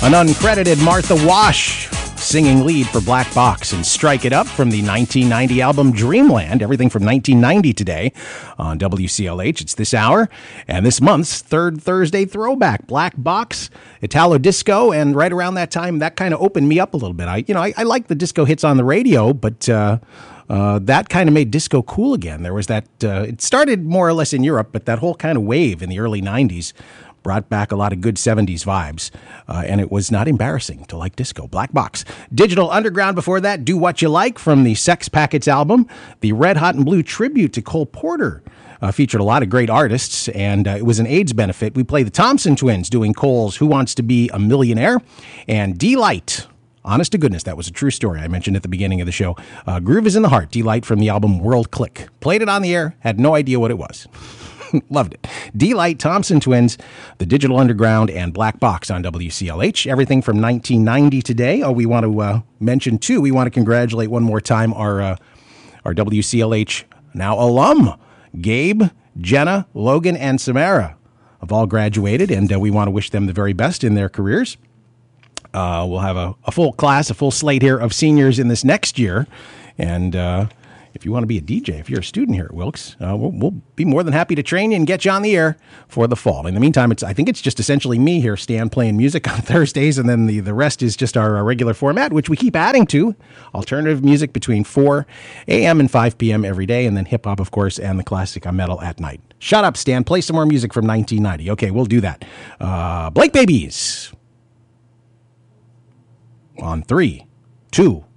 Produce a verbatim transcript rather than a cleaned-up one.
An uncredited Martha Wash singing lead for Black Box and Strike It Up from the nineteen ninety album Dreamland. Everything from nineteen ninety today on W C L H. It's this hour and this month's third Thursday throwback. Black Box, Italo Disco, and right around that time, that kind of opened me up a little bit. I, you know, I, I like the disco hits on the radio, but uh, uh, that kind of made disco cool again. There was that, uh, it started more or less in Europe, but that whole kind of wave in the early nineties brought back a lot of good seventies vibes, uh, and it was not embarrassing to like disco. Black Box. Digital Underground before that, Do What You Like from the Sex Packets album. The Red Hot and Blue tribute to Cole Porter uh, featured a lot of great artists, and uh, it was an AIDS benefit. We play the Thompson Twins doing Cole's Who Wants to Be a Millionaire, and D-Light. Honest to goodness, that was a true story I mentioned at the beginning of the show. Uh, Groove is in the Heart, D-Light from the album World Click. Played it on the air, had no idea what it was. Loved it. D-Light, Thompson Twins, the Digital Underground, and Black Box on W C L H. Everything from nineteen ninety today. Oh, we want to uh, mention, too, we want to congratulate one more time our, uh, our W C L H now alum, Gabe, Jenna, Logan, and Samara have all graduated, and uh, we want to wish them the very best in their careers. Uh, we'll have a, a full class, a full slate here of seniors in this next year, and uh, if you want to be a D J, if you're a student here at Wilkes, uh, we'll, we'll be more than happy to train you and get you on the air for the fall. In the meantime, it's I think it's just essentially me here, Stan, playing music on Thursdays, and then the, the rest is just our, our regular format, which we keep adding to. Alternative music between four a.m. and five p.m. every day, and then hip-hop, of course, and the classic metal at night. Shut up, Stan. Play some more music from nineteen ninety. Okay, we'll do that. Uh, Blake Babies. On three, two,